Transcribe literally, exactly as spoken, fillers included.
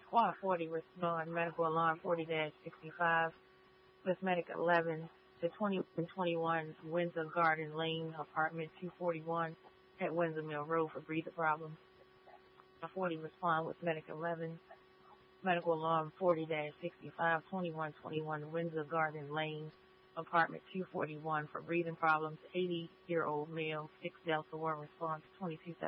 Squad forty respond, medical alarm forty dash sixty-five, with medic eleven to twenty twenty-one Windsor Garden Lane, apartment two forty-one at Windsor Mill Road for breathing problems. Squad forty respond with medic eleven, medical alarm forty dash sixty-five, twenty-one twenty-one Windsor Garden Lane, apartment two forty-one for breathing problems. eighty-year-old male, six Delta one response, twenty-two